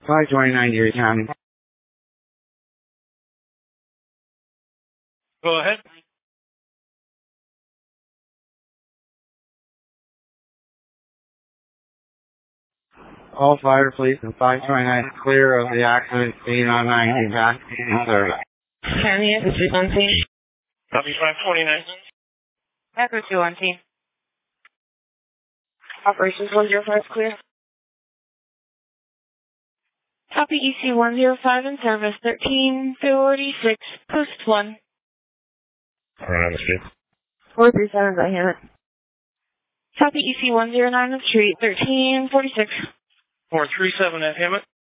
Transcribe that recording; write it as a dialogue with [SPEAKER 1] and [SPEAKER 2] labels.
[SPEAKER 1] 529 Erie County.
[SPEAKER 2] Go ahead.
[SPEAKER 1] All fire police and 529 clear of the accident scene on 19 back in service.
[SPEAKER 3] County, Echo 2 on scene.
[SPEAKER 2] Copy 529.
[SPEAKER 3] Echo 2 on scene. Operations 105 clear. Copy EC 105 in service 1346, post 1.
[SPEAKER 2] Alright, escape.
[SPEAKER 3] 437 by Hammett. Copy EC 109 of street 1346.
[SPEAKER 2] 437 at Hammett.